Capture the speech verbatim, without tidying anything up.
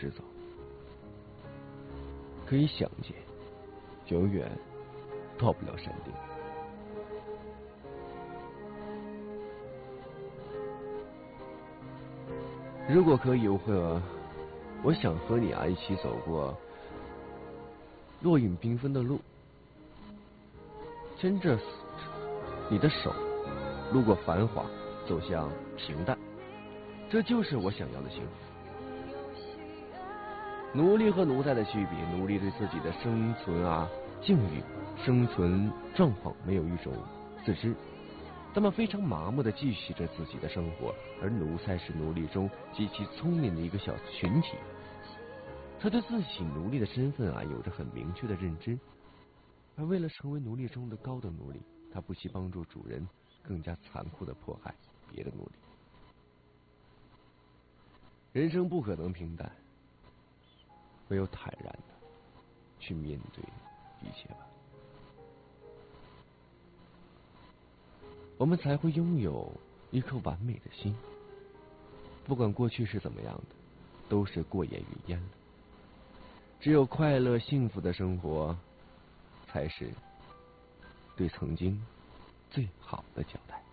直走。可以想见，永远到不了山顶。如果可以，我会，我想和你啊一起走过落影缤纷的路，牵着你的手，路过繁华，走向平淡，这就是我想要的幸福。奴隶和奴才的区别，奴隶对自己的生存啊境遇、生存状况没有一种自知，他们非常麻木地继续着自己的生活，而奴才是奴隶中极其聪明的一个小群体，他对自己奴隶的身份啊有着很明确的认知，而为了成为奴隶中的高等奴隶，他不惜帮助主人更加残酷地迫害别的奴隶。人生不可能平淡，唯有坦然的去面对一切吧，我们才会拥有一颗完美的心。不管过去是怎么样的，都是过眼云烟了。只有快乐幸福的生活，才是对曾经最好的交代。